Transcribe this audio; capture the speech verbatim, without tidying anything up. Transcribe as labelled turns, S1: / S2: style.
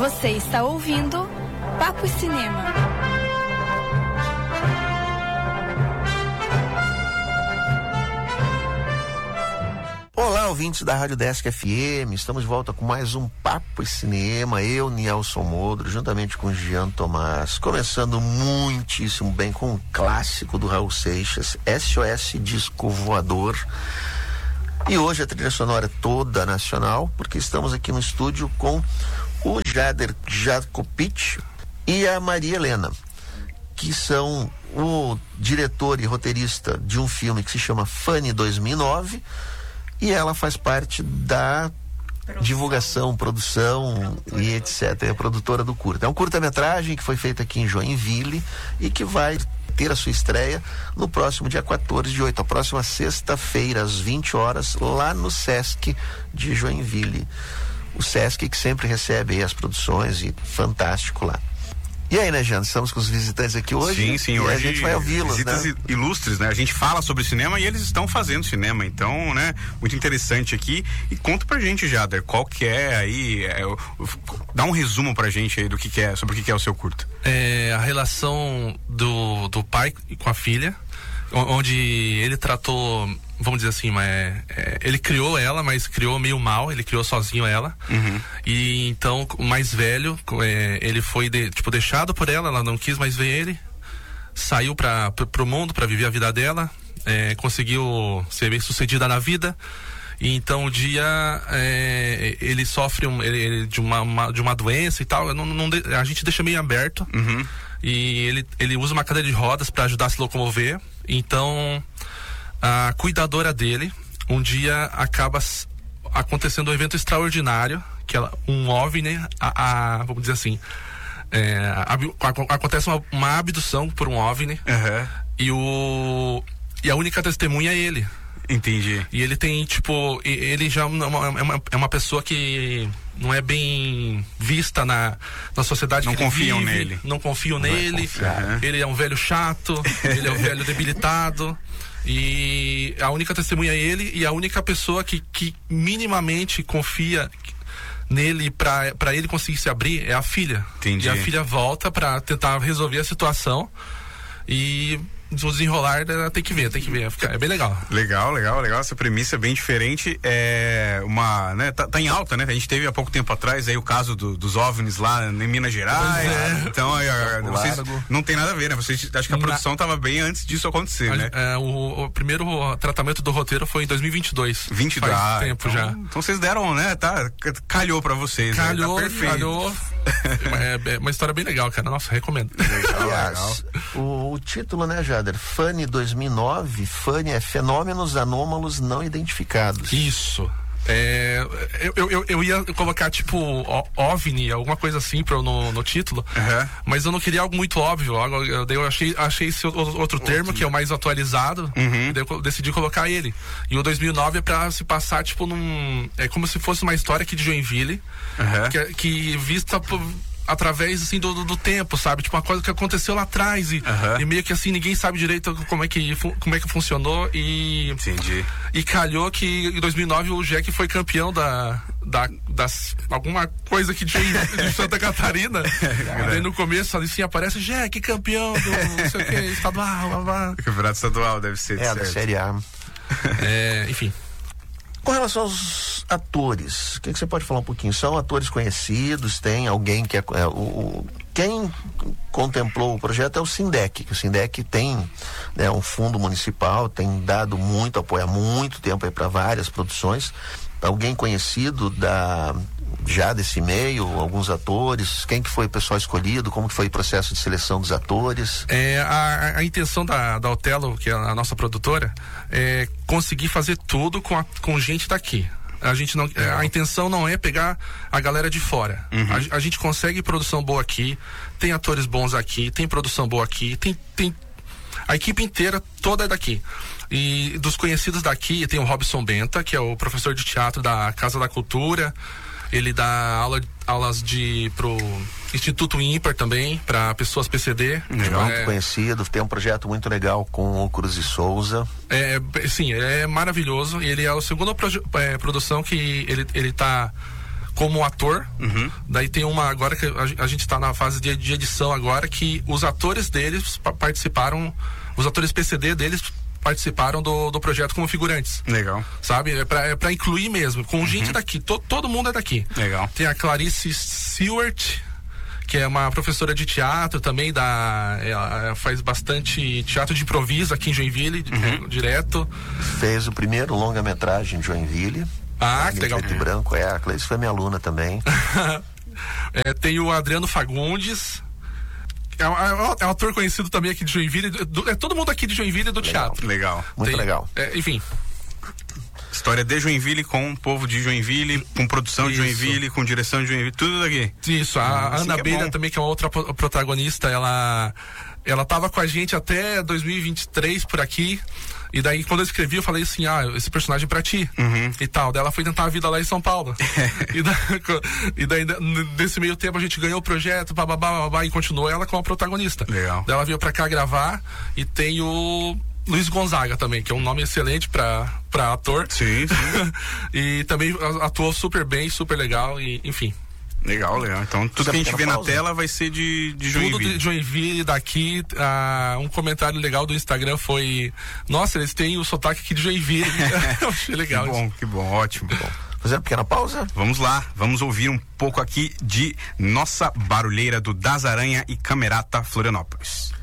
S1: Você está ouvindo Papo Cinema.
S2: Olá, ouvintes da Rádio Desk F M, estamos de volta com mais um Papo Cinema, eu, Nielson Modro, juntamente com Jean Tomás, começando muitíssimo bem com um clássico do Raul Seixas, S O S Disco Voador. E hoje a trilha sonora é toda nacional, porque estamos aqui no estúdio com o Jader Jacopich e a Maria Helena, que são o diretor e roteirista de um filme que se chama Fanny dois mil e nove, e ela faz parte da produção. divulgação, produção produtora e etcétera. É a produtora do curta. É um curta-metragem que foi feito aqui em Joinville e que vai ter a sua estreia no próximo dia quatorze de oito, a próxima sexta-feira, às vinte horas, lá no Sesc de Joinville. O Sesc que sempre recebe aí as produções, e fantástico lá. E aí, né, Jean? Estamos com os visitantes aqui hoje.
S3: Sim, sim.
S2: E
S3: hoje
S2: a gente vai ouvi-los,
S3: visitas
S2: né?
S3: ilustres, né? A gente fala sobre cinema e eles estão fazendo cinema. Então, né? Muito interessante aqui. E conta pra gente, Jader, qual que é aí... É, o, o, dá um resumo pra gente aí do que, que é, sobre o que, que é o seu curta.
S4: É a relação do, do pai com a filha, onde ele tratou... Vamos dizer assim, mas é, ele criou ela, mas criou meio mal, ele criou sozinho ela. Uhum. E então, o mais velho, é, ele foi de, tipo, deixado por ela, ela não quis mais ver ele, saiu para pro mundo para viver a vida dela, é, conseguiu ser bem sucedida na vida. E então, o dia é, ele sofre um, ele, ele, de, uma, uma, de uma doença e tal, não, não, a gente deixa meio aberto. Uhum. E ele, ele usa uma cadeira de rodas para ajudar a se locomover. Então, a cuidadora dele, um dia acaba acontecendo um evento extraordinário, que ela, um OVNI, a, a, vamos dizer assim, é, a, a, acontece uma, uma abdução por um OVNI, uhum. e, o, e a única testemunha é ele.
S3: Entendi.
S4: E ele tem, tipo, ele já é uma, é uma, é uma pessoa que não é bem vista na, na sociedade.
S3: Não
S4: que
S3: confiam
S4: vive,
S3: nele.
S4: Não confiam
S3: não
S4: nele. Uhum. Ele é um velho chato, ele é um velho debilitado. E a única testemunha é ele, e a única pessoa que, que minimamente confia nele pra, pra ele conseguir se abrir é a filha.
S3: Entendi.
S4: E a filha volta pra tentar resolver a situação, e o desenrolar tem que ver, tem que ver, é bem legal.
S3: Legal, legal, legal, essa premissa é bem diferente, é uma, né, tá, tá em alta, né, a gente teve há pouco tempo atrás aí o caso do, dos OVNIs lá em Minas Gerais, é. então é, é, vocês, não tem nada a ver, né, vocês, acho que a produção tava bem antes disso acontecer, a, né.
S4: É, o, o primeiro tratamento do roteiro foi em dois mil e vinte e dois.
S3: vinte
S4: Faz
S3: ah,
S4: tempo
S3: então,
S4: já.
S3: Então vocês deram, né, tá, calhou pra vocês,
S4: calhou,
S3: né, tá perfeito.
S4: Calhou, é, é uma história bem legal, cara, nossa, recomendo.
S2: Legal, Aliás, o, o título, né, Jader, Fanny dois mil e nove, Fanny é Fenômenos Anômalos Não Identificados.
S4: Isso. É, eu, eu, eu ia colocar tipo OVNI, alguma coisa assim pro, no, no título, uhum. mas eu não queria algo muito óbvio. Eu, eu achei, achei esse outro, outro termo que é o mais atualizado, uhum. e daí eu decidi colocar ele. E o dois mil e nove é pra se passar tipo num. É como se fosse uma história aqui de Joinville, uhum. que, que vista por, através assim do, do, do tempo, sabe? Tipo uma coisa que aconteceu lá atrás e, uhum. e meio que assim ninguém sabe direito como é que, como é que funcionou e
S3: entendi.
S4: E calhou que em dois mil e nove o Jack foi campeão da, da das, alguma coisa que tinha de Santa Catarina. E daí no começo ali sim aparece Jack campeão do não sei o que, estadual, blá, blá.
S3: Campeonato estadual deve ser.
S2: É, da Série A.
S4: É, enfim.
S2: Com relação aos atores, o que, que você pode falar um pouquinho? São atores conhecidos? Tem alguém que é, é o, o quem contemplou o projeto é o Sindec, que o Sindec tem, né, um fundo municipal, tem dado muito apoio há muito tempo aí para várias produções. Alguém conhecido da já desse meio, alguns atores, quem que foi o pessoal escolhido, como que foi o processo de seleção dos atores?
S4: É, a, a intenção da, da Otelo, que é a nossa produtora, é conseguir fazer tudo com, a, com gente daqui. A gente não, a intenção não é pegar a galera de fora. Uhum. A, a gente consegue produção boa aqui, tem atores bons aqui, tem produção boa aqui, tem, tem a equipe inteira toda é daqui. E dos conhecidos daqui tem o Robson Benta, que é o professor de teatro da Casa da Cultura. Ele dá aula, aulas de pro Instituto Ímpar também, para pessoas P C D.
S2: Legal, muito é, conhecido, tem um projeto muito legal com o Cruz e Souza.
S4: É, sim, é maravilhoso. E ele é a segunda proje- é, produção que ele, ele tá como ator.
S3: Uhum.
S4: Daí tem uma, agora que a, a gente tá na fase de, de edição agora, que os atores deles pa- participaram, os atores P C D deles participaram do, do projeto como figurantes.
S3: Legal.
S4: Sabe? É pra, é pra incluir mesmo, com uhum. gente daqui, to, todo mundo é daqui.
S3: Legal.
S4: Tem a Clarice Stewart, que é uma professora de teatro também, da, ela faz bastante teatro de improviso aqui em Joinville, uhum. direto.
S2: Fez o primeiro longa-metragem de Joinville.
S4: Ah, que legal.
S2: Preto e branco, é, a Clarice foi minha aluna também.
S4: é, tem o Adriano Fagundes, é um, é um ator conhecido também aqui de Joinville, do, é todo mundo aqui de Joinville e do
S2: legal.
S4: teatro.
S3: Legal.
S2: Muito
S4: tem,
S2: legal.
S4: É, enfim.
S3: História de Joinville com o povo de Joinville, com produção
S4: Isso.
S3: de Joinville, com direção de Joinville, tudo daqui.
S4: Isso, a
S3: ah,
S4: Ana
S3: é
S4: Beira
S3: bom.
S4: também, que é uma outra protagonista, ela ela tava com a gente até dois mil e vinte e três por aqui. E daí, quando eu escrevi, eu falei assim, ah, esse personagem é pra ti.
S3: Uhum.
S4: E tal. Daí ela foi tentar a vida lá em São Paulo. e, daí, e daí, nesse meio tempo, a gente ganhou o projeto, bababá, babá, e continuou ela como a protagonista.
S3: Legal.
S4: Daí ela veio pra cá gravar, e tem o Luiz Gonzaga também, que é um nome excelente pra, pra ator.
S3: Sim, sim.
S4: E também atuou super bem, super legal, e enfim.
S3: Legal, legal. Então tudo
S2: Você
S3: que a gente vê
S2: pausa?
S3: na tela vai ser de, de
S4: Tudo
S3: Joinville.
S4: de Joinville, daqui. Ah, um comentário legal do Instagram foi: nossa, eles têm o sotaque aqui de Joinville. Eu achei legal.
S3: Que bom, que bom, ótimo. Bom.
S2: Fazer uma pequena pausa?
S3: Vamos lá, vamos ouvir um pouco aqui de Nossa Barulheira do Das Aranha e Camerata Florianópolis.